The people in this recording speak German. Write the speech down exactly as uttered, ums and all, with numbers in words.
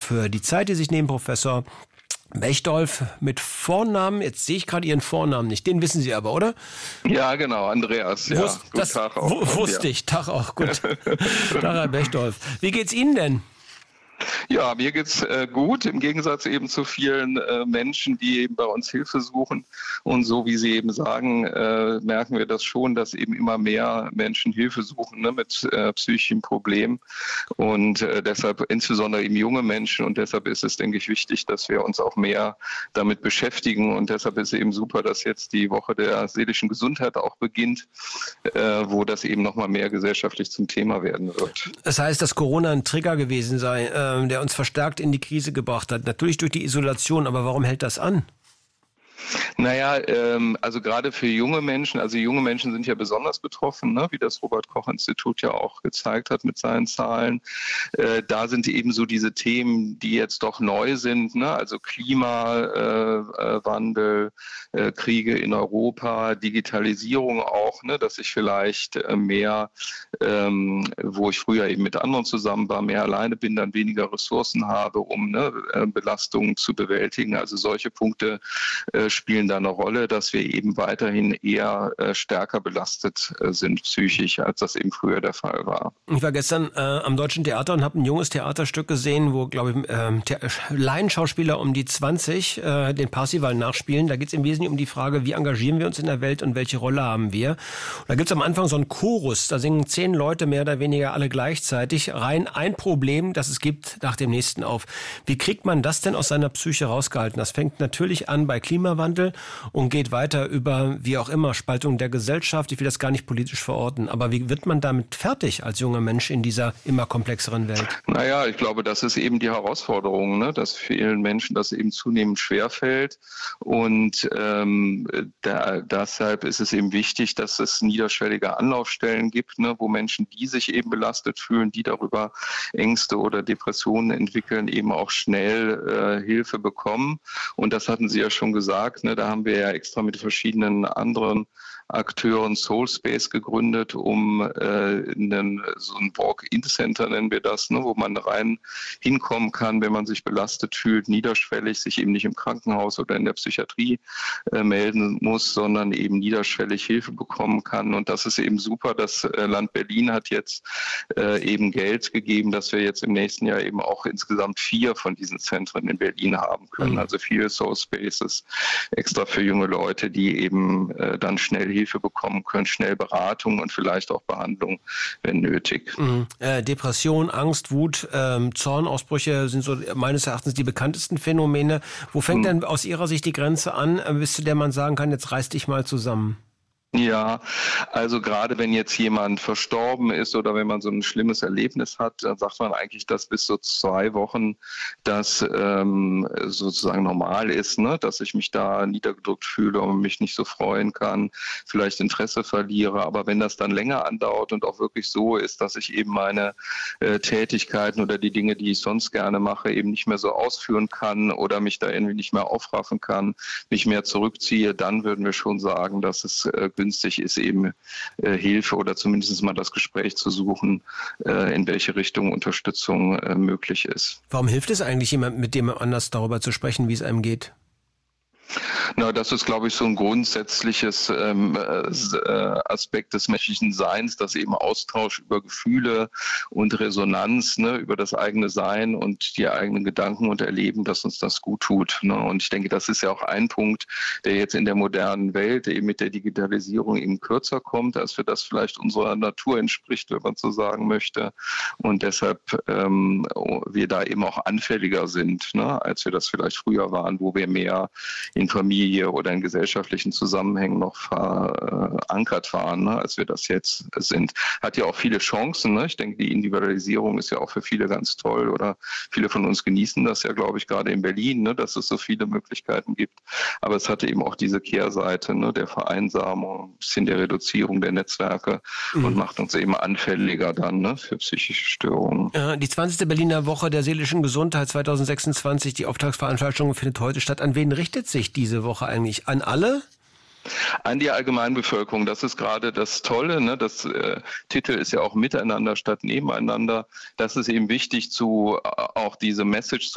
für die Zeit, die sich nehmen, Professor Bechdolf mit Vornamen. Jetzt sehe ich gerade Ihren Vornamen nicht. Den wissen Sie aber, oder? Ja, genau, Andreas. Ja, Wus- guten das Tag auch. w- wusste ich. Tag auch, gut. Tag, Herr Bechdolf. Wie geht's Ihnen denn? Ja, mir geht's äh, gut, im Gegensatz eben zu vielen äh, Menschen, die eben bei uns Hilfe suchen. Und so wie Sie eben sagen, äh, merken wir das schon, dass eben immer mehr Menschen Hilfe suchen, ne, mit äh, psychischen Problemen. Und äh, deshalb insbesondere eben junge Menschen. Und deshalb ist es, denke ich, wichtig, dass wir uns auch mehr damit beschäftigen. Und deshalb ist es eben super, dass jetzt die Woche der seelischen Gesundheit auch beginnt, äh, wo das eben nochmal mehr gesellschaftlich zum Thema werden wird. Das heißt, dass Corona ein Trigger gewesen sei, äh, der uns verstärkt in die Krise gebracht hat. Natürlich durch die Isolation, aber warum hält das an? Naja, ähm, also gerade für junge Menschen, also junge Menschen sind ja besonders betroffen, ne, wie das Robert-Koch-Institut ja auch gezeigt hat mit seinen Zahlen. Äh, da sind eben so diese Themen, die jetzt doch neu sind, ne, also Klimawandel, äh, äh, Kriege in Europa, Digitalisierung auch, ne, dass ich vielleicht äh, mehr, ähm, wo ich früher eben mit anderen zusammen war, mehr alleine bin, dann weniger Ressourcen habe, um ne, äh, Belastungen zu bewältigen. Also solche Punkte äh, spielen da eine Rolle, dass wir eben weiterhin eher äh, stärker belastet äh, sind psychisch, als das eben früher der Fall war. Ich war gestern äh, am Deutschen Theater und habe ein junges Theaterstück gesehen, wo, glaube ich, ähm, Laienschauspieler um die zwanzig äh, den Parsival nachspielen. Da geht es im Wesentlichen um die Frage, wie engagieren wir uns in der Welt und welche Rolle haben wir. Und da gibt es am Anfang so einen Chorus, da singen zehn Leute mehr oder weniger alle gleichzeitig rein ein Problem, das es gibt, nach dem nächsten auf. Wie kriegt man das denn aus seiner Psyche rausgehalten? Das fängt natürlich an bei Klimawandel und geht weiter über, wie auch immer, Spaltung der Gesellschaft. Ich will das gar nicht politisch verorten. Aber wie wird man damit fertig als junger Mensch in dieser immer komplexeren Welt? Naja, ich glaube, das ist eben die Herausforderung, ne? Dass vielen Menschen das eben zunehmend schwerfällt. Und ähm, da, deshalb ist es eben wichtig, dass es niederschwellige Anlaufstellen gibt, ne? Wo Menschen, die sich eben belastet fühlen, die darüber Ängste oder Depressionen entwickeln, eben auch schnell äh, Hilfe bekommen. Und das hatten Sie ja schon gesagt, ne? Da haben wir ja extra mit verschiedenen anderen Akteuren Soulspace gegründet, um äh, einen, so ein Walk-in-Center nennen wir das, ne, wo man rein hinkommen kann, wenn man sich belastet fühlt, niederschwellig, sich eben nicht im Krankenhaus oder in der Psychiatrie äh, melden muss, sondern eben niederschwellig Hilfe bekommen kann. Und das ist eben super. Das äh, Land Berlin hat jetzt äh, eben Geld gegeben, dass wir jetzt im nächsten Jahr eben auch insgesamt vier von diesen Zentren in Berlin haben können. Mhm. Also viele Soulspaces extra für junge Leute, die eben äh, dann schnell Hilfe bekommen können, schnell Beratung und vielleicht auch Behandlung, wenn nötig. Mhm. Äh, Depression, Angst, Wut, ähm, Zornausbrüche sind so meines Erachtens die bekanntesten Phänomene. Wo fängt mhm. denn aus Ihrer Sicht die Grenze an, bis zu der man sagen kann, jetzt reiß dich mal zusammen? Ja, also gerade wenn jetzt jemand verstorben ist oder wenn man so ein schlimmes Erlebnis hat, dann sagt man eigentlich, dass bis so zwei Wochen das ähm, sozusagen normal ist, ne? Dass ich mich da niedergedrückt fühle und mich nicht so freuen kann, vielleicht Interesse verliere. Aber wenn das dann länger andauert und auch wirklich so ist, dass ich eben meine äh, Tätigkeiten oder die Dinge, die ich sonst gerne mache, eben nicht mehr so ausführen kann oder mich da irgendwie nicht mehr aufraffen kann, mich mehr zurückziehe, dann würden wir schon sagen, dass es äh, günstig ist, eben äh, Hilfe oder zumindest mal das Gespräch zu suchen, äh, in welche Richtung Unterstützung äh, möglich ist. Warum hilft es eigentlich jemandem, mit dem anders darüber zu sprechen, wie es einem geht? Na, das ist, glaube ich, so ein grundsätzliches ähm, äh, Aspekt des menschlichen Seins, dass eben Austausch über Gefühle und Resonanz, ne, über das eigene Sein und die eigenen Gedanken und Erleben, dass uns das gut tut. Ne? Und ich denke, das ist ja auch ein Punkt, der jetzt in der modernen Welt, der eben mit der Digitalisierung eben kürzer kommt, als für das vielleicht unserer Natur entspricht, wenn man so sagen möchte. Und deshalb ähm, wir da eben auch anfälliger sind, ne, als wir das vielleicht früher waren, wo wir mehr in Familie oder in gesellschaftlichen Zusammenhängen noch verankert waren, ne, als wir das jetzt sind. Hat ja auch viele Chancen. Ne? Ich denke, die Individualisierung ist ja auch für viele ganz toll oder viele von uns genießen das ja, glaube ich, gerade in Berlin, ne, dass es so viele Möglichkeiten gibt. Aber es hatte eben auch diese Kehrseite, ne, der Vereinsamung, ein bisschen der Reduzierung der Netzwerke mhm. und macht uns eben anfälliger dann, ne, für psychische Störungen. Die zwanzigste Berliner Woche der seelischen Gesundheit zwanzig sechsundzwanzig, die Auftragsveranstaltung findet heute statt. An wen richtet sich diese Woche eigentlich? An alle? An die Allgemeinbevölkerung. Das ist gerade das Tolle. Ne? Das äh, Titel ist ja auch Miteinander statt Nebeneinander. Das ist eben wichtig, zu äh, auch diese Message zu